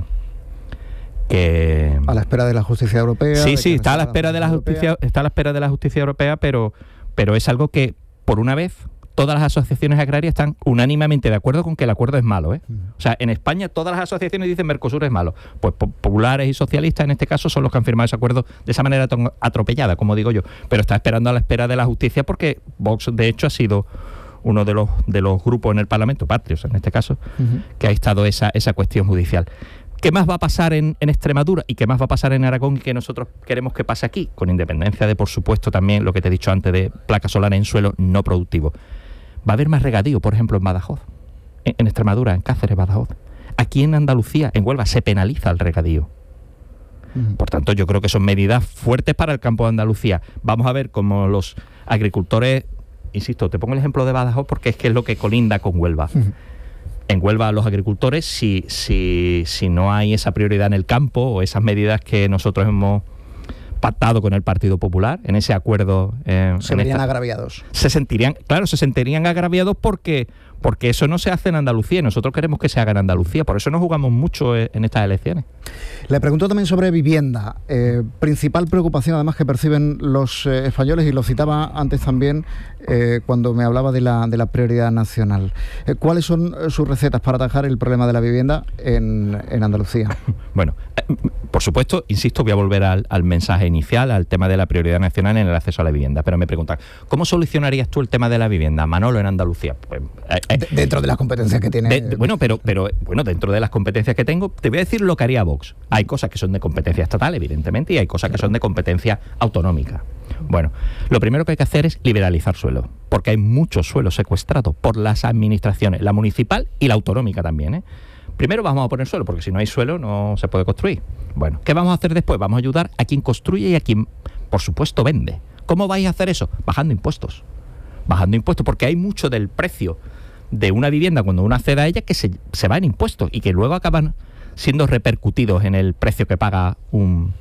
que a la espera de la justicia europea. Sí, sí, está a la espera de la justicia, está a la espera de la justicia europea, pero, pero es algo que, por una vez, todas las asociaciones agrarias están unánimemente de acuerdo con que el acuerdo es malo, ¿eh? O sea, en España todas las asociaciones dicen Mercosur es malo. Pues populares y socialistas en este caso son los que han firmado ese acuerdo de esa manera tan atropellada, como digo yo. Pero está esperando a la espera de la justicia porque Vox, de hecho, ha sido uno de los de los grupos en el Parlamento, Patrios en este caso, uh-huh. que ha estado esa, esa cuestión judicial. ¿Qué más va a pasar en, en Extremadura y qué más va a pasar en Aragón y que nosotros queremos que pase aquí? Con independencia de, por supuesto, también lo que te he dicho antes de placas solares en suelo no productivo. Va a haber más regadío, por ejemplo, en Badajoz, en, en Extremadura, en Cáceres, Badajoz. Aquí en Andalucía, en Huelva, se penaliza el regadío. Uh-huh. Por tanto, yo creo que son medidas fuertes para el campo de Andalucía. Vamos a ver cómo los agricultores, insisto, te pongo el ejemplo de Badajoz porque es que es lo que colinda con Huelva. Uh-huh. En Huelva, los agricultores, si, si, si no hay esa prioridad en el campo o esas medidas que nosotros hemos pactado con el Partido Popular en ese acuerdo, eh, se verían esta, agraviados. Se sentirían, claro, se sentirían agraviados porque porque eso no se hace en Andalucía y nosotros queremos que se haga en Andalucía. Por eso nos jugamos mucho en estas elecciones. Le pregunto también sobre vivienda. Eh, principal preocupación además que perciben los eh, españoles, y lo citaba antes también eh, cuando me hablaba de la, de la prioridad nacional. Eh, ¿Cuáles son sus recetas para atajar el problema de la vivienda en, en Andalucía? Bueno, eh, por supuesto, insisto, voy a volver al, al mensaje inicial, al tema de la prioridad nacional en el acceso a la vivienda. Pero me preguntan, ¿cómo solucionarías tú el tema de la vivienda, Manolo, en Andalucía? Pues, eh, eh, de, dentro de las competencias que tiene. De, de, bueno, pero, pero bueno, dentro de las competencias que tengo, te voy a decir lo que haría Vox. Hay cosas que son de competencia estatal, evidentemente, y hay cosas que son de competencia autonómica. Bueno, lo primero que hay que hacer es liberalizar suelo, porque hay mucho suelo secuestrado por las administraciones, la municipal y la autonómica también, ¿eh? Primero vamos a poner suelo, porque si no hay suelo no se puede construir. Bueno, ¿qué vamos a hacer después? Vamos a ayudar a quien construye y a quien, por supuesto, vende. ¿Cómo vais a hacer eso? Bajando impuestos. Bajando impuestos, porque hay mucho del precio de una vivienda cuando uno accede a ella que se, se va en impuestos y que luego acaban siendo repercutidos en el precio que paga un,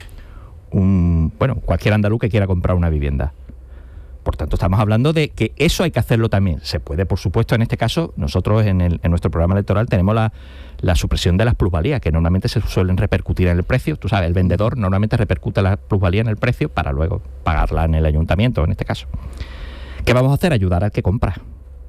un bueno, cualquier andaluz que quiera comprar una vivienda. Por tanto, estamos hablando de que eso hay que hacerlo también. Se puede, por supuesto, en este caso, nosotros en, el, en nuestro programa electoral tenemos la, la supresión de las plusvalías, que normalmente se suelen repercutir en el precio. Tú sabes, el vendedor normalmente repercute la plusvalía en el precio para luego pagarla en el ayuntamiento, en este caso. ¿Qué vamos a hacer? Ayudar al que compra.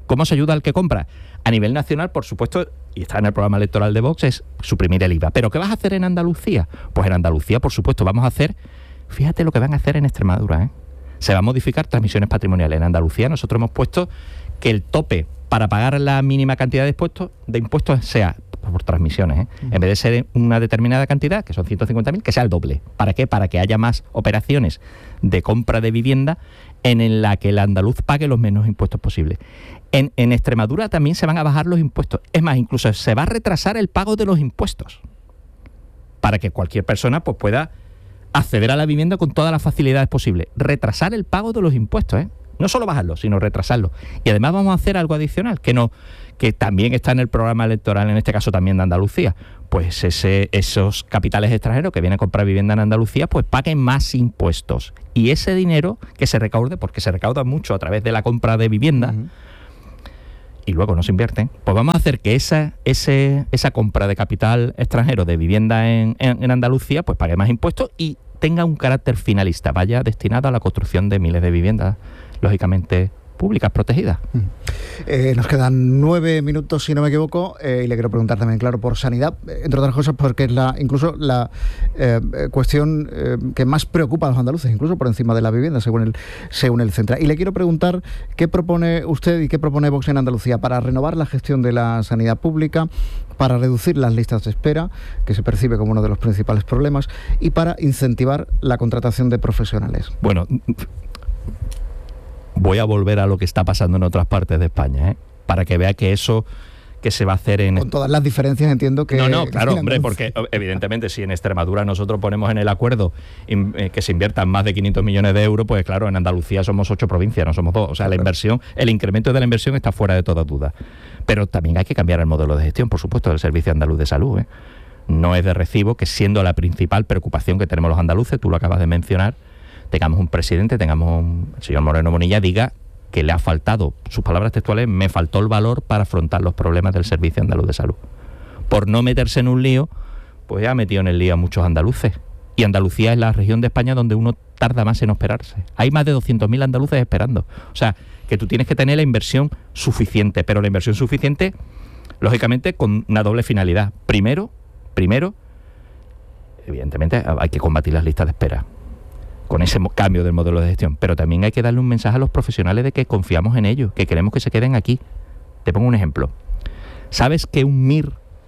¿Cómo se ayuda al que compra? A nivel nacional, por supuesto, y está en el programa electoral de Vox, es suprimir el I V A. ¿Pero qué vas a hacer en Andalucía? Pues en Andalucía, por supuesto, vamos a hacer, fíjate lo que van a hacer en Extremadura, ¿eh? Se va a modificar transmisiones patrimoniales. En Andalucía nosotros hemos puesto que el tope para pagar la mínima cantidad de impuestos, de impuestos sea por transmisiones, ¿eh? En vez de ser una determinada cantidad, que son ciento cincuenta mil, que sea el doble. ¿Para qué? Para que haya más operaciones de compra de vivienda en la que el andaluz pague los menos impuestos posibles. En, en Extremadura también se van a bajar los impuestos. Es más, incluso se va a retrasar el pago de los impuestos para que cualquier persona pues, pueda acceder a la vivienda con todas las facilidades posibles. Retrasar el pago de los impuestos, ¿eh? No solo bajarlo, sino retrasarlo. Y además vamos a hacer algo adicional, que no, que también está en el programa electoral, en este caso también de Andalucía. Pues ese, esos capitales extranjeros que vienen a comprar vivienda en Andalucía, pues paguen más impuestos. Y ese dinero que se recaude, porque se recauda mucho a través de la compra de vivienda, uh-huh. y luego no se invierten, pues vamos a hacer que esa, ese, esa compra de capital extranjero de vivienda en, en, en Andalucía, pues pague más impuestos y tenga un carácter finalista, vaya destinado a la construcción de miles de viviendas, lógicamente públicas, protegidas. Eh, nos quedan nueve minutos, si no me equivoco, eh, y le quiero preguntar también, claro, por sanidad, entre otras cosas porque es la, incluso la eh, cuestión eh, que más preocupa a los andaluces, incluso por encima de la vivienda, según el, según el Centra. Y le quiero preguntar qué propone usted y qué propone Vox en Andalucía para renovar la gestión de la sanidad pública, para reducir las listas de espera, que se percibe como uno de los principales problemas, y para incentivar la contratación de profesionales. Bueno, voy a volver a lo que está pasando en otras partes de España, ¿eh? Para que vea que eso que se va a hacer en... Con todas las diferencias entiendo que... No, no, claro, hombre, porque evidentemente si en Extremadura nosotros ponemos en el acuerdo que se inviertan más de quinientos millones de euros, pues claro, en Andalucía somos ocho provincias, no somos dos. O sea, la inversión, el incremento de la inversión está fuera de toda duda. Pero también hay que cambiar el modelo de gestión, por supuesto, del Servicio Andaluz de Salud, ¿eh? No es de recibo que, siendo la principal preocupación que tenemos los andaluces, tú lo acabas de mencionar, tengamos un presidente, tengamos un, el señor Moreno Bonilla, diga que le ha faltado, sus palabras textuales, me faltó el valor para afrontar los problemas del Servicio Andaluz de Salud. Por no meterse en un lío, pues ya ha metido en el lío a muchos andaluces. Y Andalucía es la región de España donde uno tarda más en operarse. Hay más de doscientos mil andaluces esperando. O sea, que tú tienes que tener la inversión suficiente, pero la inversión suficiente, lógicamente, con una doble finalidad. Primero, primero, evidentemente, hay que combatir las listas de espera con ese cambio del modelo de gestión, pero también hay que darle un mensaje a los profesionales de que confiamos en ellos, que queremos que se queden aquí. Te pongo un ejemplo. ¿Sabes que un M I R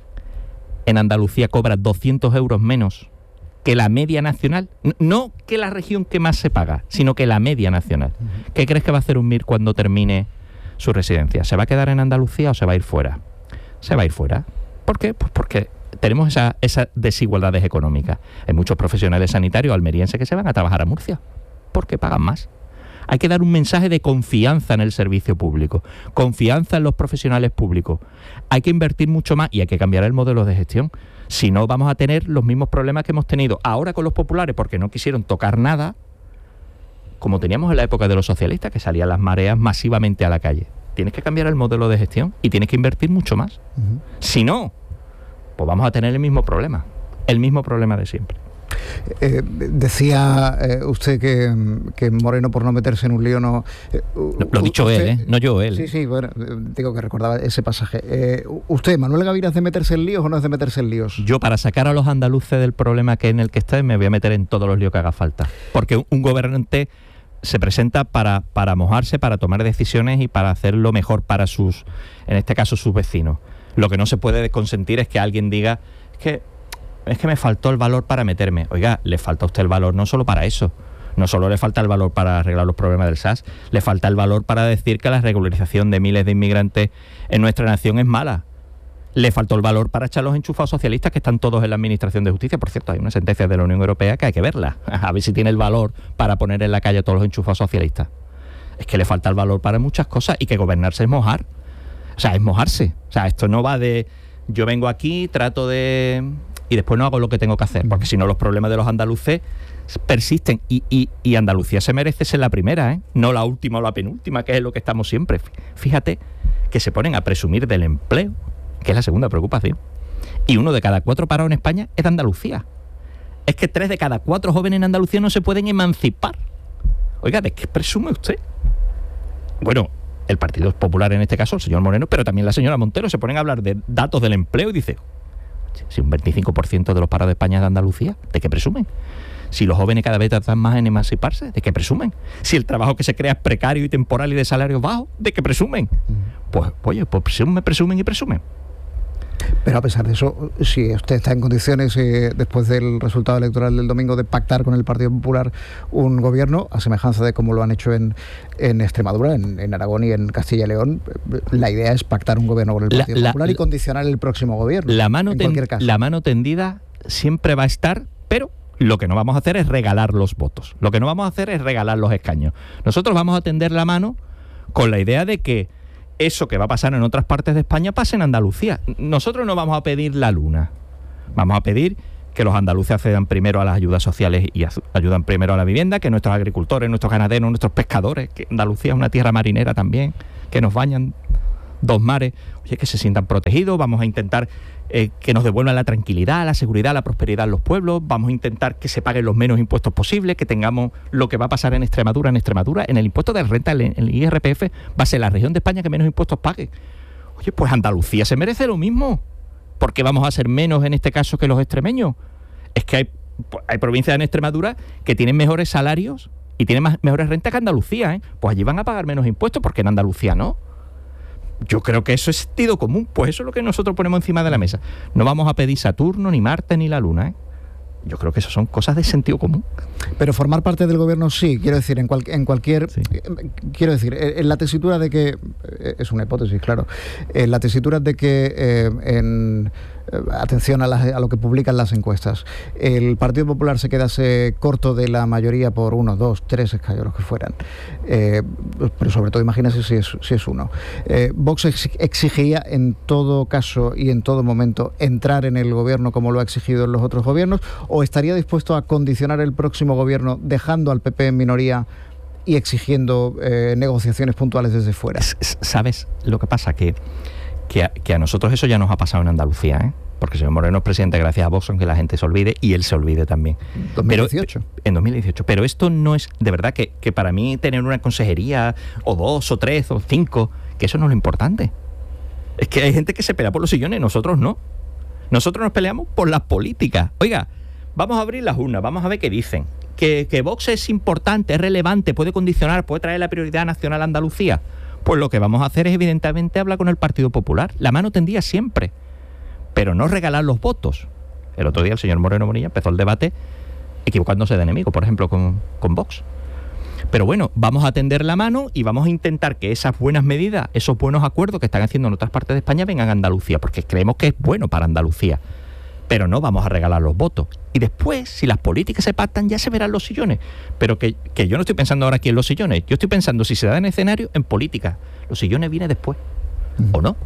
en Andalucía cobra doscientos euros menos que la media nacional? No que la región que más se paga, sino que la media nacional. Uh-huh. ¿Qué crees que va a hacer un M I R cuando termine su residencia? ¿Se va a quedar en Andalucía o se va a ir fuera? Se va a ir fuera. ¿Por qué? Pues porque tenemos esa, esas desigualdades económicas. Hay muchos profesionales sanitarios almerienses que se van a trabajar a Murcia porque pagan más. Hay que dar un mensaje de confianza en el servicio público, confianza en los profesionales públicos. Hay que invertir mucho más y hay que cambiar el modelo de gestión. Si no, vamos a tener los mismos problemas que hemos tenido ahora con los populares, porque no quisieron tocar nada, como teníamos en la época de los socialistas, que salían las mareas masivamente a la calle. Tienes que cambiar el modelo de gestión y tienes que invertir mucho más. Uh-huh. Si no, pues vamos a tener el mismo problema, el mismo problema de siempre. Eh, decía eh, usted que, que Moreno, por no meterse en un lío, no... Eh, lo lo ha dicho usted, él, ¿eh? No yo, él. Sí, sí, bueno, digo que recordaba ese pasaje. Eh, ¿Usted, Manuel Gaviria, es de meterse en líos o no es de meterse en líos? Yo, para sacar a los andaluces del problema que en el que está, me voy a meter en todos los líos que haga falta. Porque un, un gobernante se presenta para, para mojarse, para tomar decisiones y para hacer lo mejor para sus, en este caso, sus vecinos. Lo que no se puede consentir es que alguien diga es que, es que me faltó el valor para meterme. Oiga, le falta a usted el valor no solo para eso. No solo le falta el valor para arreglar los problemas del S A S, le falta el valor para decir que la regularización de miles de inmigrantes en nuestra nación es mala. Le faltó el valor para echar los enchufados socialistas que están todos en la Administración de Justicia. Por cierto, hay una sentencia de la Unión Europea que hay que verla, a ver si tiene el valor para poner en la calle a todos los enchufados socialistas. Es que le falta el valor para muchas cosas y que gobernarse es mojar. O sea, es mojarse. O sea, esto no va de yo vengo aquí, trato de... y después no hago lo que tengo que hacer, porque si no los problemas de los andaluces persisten y, y, y Andalucía se merece ser la primera, ¿eh? No la última o la penúltima, que es lo que estamos siempre. Fíjate que se ponen a presumir del empleo, que es la segunda preocupación, y uno de cada cuatro parados en España es de Andalucía. Es que tres de cada cuatro jóvenes en Andalucía no se pueden emancipar. Oiga, ¿de qué presume usted? Bueno, el Partido Popular en este caso, el señor Moreno, pero también la señora Montero, se ponen a hablar de datos del empleo y dice, si un veinticinco por ciento de los paros de España es de Andalucía, ¿de qué presumen? Si los jóvenes cada vez tardan más en emanciparse, ¿de qué presumen? Si el trabajo que se crea es precario y temporal y de salarios bajos, ¿de qué presumen? Pues, oye, pues presumen, presumen y presumen. Pero a pesar de eso, si usted está en condiciones, eh, después del resultado electoral del domingo, de pactar con el Partido Popular un gobierno, a semejanza de como lo han hecho en, en Extremadura, en, en Aragón y en Castilla y León, la idea es pactar un gobierno con el Partido la, Popular la, y condicionar el próximo gobierno. La mano, en ten, cualquier caso. La mano tendida siempre va a estar, pero lo que no vamos a hacer es regalar los votos. Lo que no vamos a hacer es regalar los escaños. Nosotros vamos a tender la mano con la idea de que eso que va a pasar en otras partes de España pase en Andalucía. Nosotros no vamos a pedir la luna. Vamos a pedir que los andaluces accedan primero a las ayudas sociales y ayudan primero a la vivienda, que nuestros agricultores, nuestros ganaderos, nuestros pescadores, que Andalucía es una tierra marinera también, que nos bañan dos mares, oye, que se sientan protegidos. Vamos a intentar eh, que nos devuelvan la tranquilidad, la seguridad, la prosperidad en los pueblos. Vamos a intentar que se paguen los menos impuestos posibles, que tengamos lo que va a pasar en Extremadura. En Extremadura, en el impuesto de renta, en el I R P F, va a ser la región de España que menos impuestos pague. Oye, pues Andalucía se merece lo mismo. ¿Por qué vamos a ser menos en este caso que los extremeños? Es que hay, hay provincias en Extremadura que tienen mejores salarios y tienen más, mejores rentas que Andalucía, ¿eh? Pues allí van a pagar menos impuestos, porque en Andalucía no. Yo creo que eso es sentido común, pues eso es lo que nosotros ponemos encima de la mesa. No vamos a pedir Saturno, ni Marte, ni la Luna, ¿eh? Yo creo que eso son cosas de sentido común. Pero formar parte del gobierno sí, quiero decir, en, cual, en cualquier... Sí. Eh, quiero decir, en la tesitura de que... Eh, es una hipótesis, claro. En la tesitura de que eh, en... atención a, las, a lo que publican las encuestas, el Partido Popular se quedase corto de la mayoría por uno, dos, tres escaños, los que fueran, eh, pero sobre todo imagínese si es, si es uno. eh, Vox exigiría en todo caso y en todo momento entrar en el gobierno como lo ha exigido en los otros gobiernos, o estaría dispuesto a condicionar el próximo gobierno dejando al P P en minoría y exigiendo eh, negociaciones puntuales desde fuera. ¿Sabes lo que pasa? Que Que a, que a nosotros eso ya nos ha pasado en Andalucía, ¿eh? Porque el señor Moreno es presidente gracias a Vox, aunque la gente se olvide, y él se olvide también. dos mil dieciocho. Pero, en dos mil dieciocho. Pero esto no es, de verdad, que, que para mí tener una consejería, o dos, o tres, o cinco, que eso no es lo importante. Es que hay gente que se pelea por los sillones, nosotros no. Nosotros nos peleamos por las políticas. Oiga, vamos a abrir las urnas, vamos a ver qué dicen. Que, que Vox es importante, es relevante, puede condicionar, puede traer la prioridad nacional a Andalucía. Pues lo que vamos a hacer es, evidentemente, hablar con el Partido Popular. La mano tendía siempre, pero no regalar los votos. El otro día el señor Moreno Bonilla empezó el debate equivocándose de enemigo, por ejemplo, con, con Vox. Pero bueno, vamos a tender la mano y vamos a intentar que esas buenas medidas, esos buenos acuerdos que están haciendo en otras partes de España vengan a Andalucía, porque creemos que es bueno para Andalucía. Pero no vamos a regalar los votos. Y después, si las políticas se pactan, ya se verán los sillones. Pero que, que yo no estoy pensando ahora aquí en los sillones. Yo estoy pensando, si se da en escenario, en política. Los sillones vienen después. ¿O no?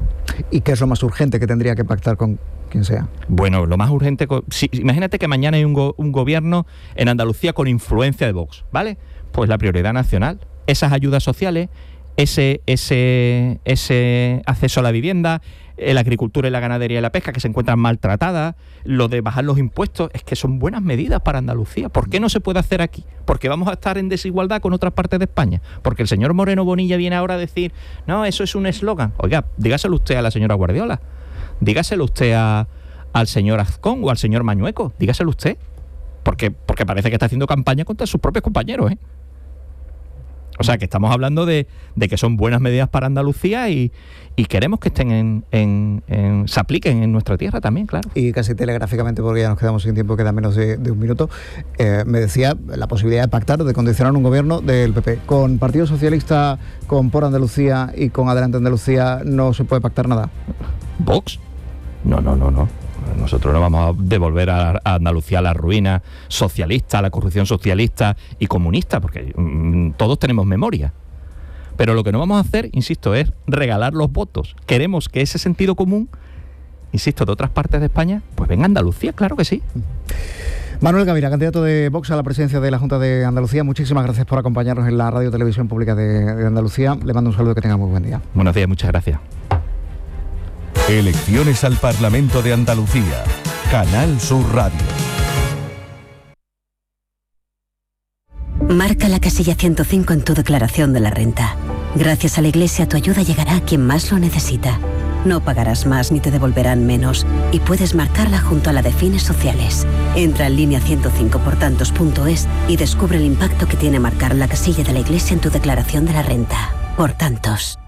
¿Y qué es lo más urgente que tendría que pactar con quien sea? Bueno, lo más urgente... Si, imagínate que mañana hay un, go, un gobierno en Andalucía con influencia de Vox, ¿vale? Pues la prioridad nacional. Esas ayudas sociales, ese, ese, ese acceso a la vivienda, la agricultura y la ganadería y la pesca, que se encuentran maltratadas, lo de bajar los impuestos, es que son buenas medidas para Andalucía. ¿Por qué no se puede hacer aquí? Porque vamos a estar en desigualdad con otras partes de España. Porque el señor Moreno Bonilla viene ahora a decir, no, eso es un eslogan. Oiga, dígaselo usted a la señora Guardiola, dígaselo usted a, al señor Azcón o al señor Mañueco, dígaselo usted. Porque, porque parece que está haciendo campaña contra sus propios compañeros, ¿eh? O sea, que estamos hablando de, de que son buenas medidas para Andalucía y, y queremos que estén en, en, en se apliquen en nuestra tierra también, claro. Y casi telegráficamente, porque ya nos quedamos sin tiempo, queda menos de, de un minuto, eh, me decía la posibilidad de pactar, de condicionar un gobierno del P P. Con Partido Socialista, con Por Andalucía y con Adelante Andalucía no se puede pactar nada. ¿Vox? No, no, no, no. Nosotros no vamos a devolver a, a Andalucía la ruina socialista, la corrupción socialista y comunista, porque mmm, todos tenemos memoria. Pero lo que no vamos a hacer, insisto, es regalar los votos. Queremos que ese sentido común, insisto, de otras partes de España, pues venga a Andalucía, claro que sí. Manuel Gavira, candidato de Vox a la presidencia de la Junta de Andalucía, muchísimas gracias por acompañarnos en la Radio Televisión Pública de, de Andalucía. Le mando un saludo, que tenga muy buen día. Buenos días, muchas gracias. Elecciones al Parlamento de Andalucía. Canal Sur Radio. Marca la casilla ciento cinco en tu declaración de la renta. Gracias a la Iglesia, tu ayuda llegará a quien más lo necesita. No pagarás más ni te devolverán menos y puedes marcarla junto a la de fines sociales. Entra en línea ciento cinco por tantos punto es y descubre el impacto que tiene marcar la casilla de la Iglesia en tu declaración de la renta. Por tantos.